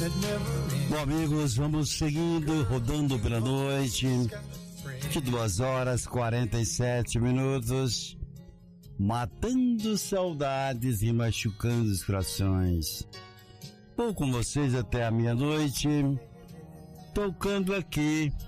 Bom, amigos, vamos seguindo, rodando pela noite, de 2h47, matando saudades e machucando os corações. Vou com vocês até a meia-noite, tocando aqui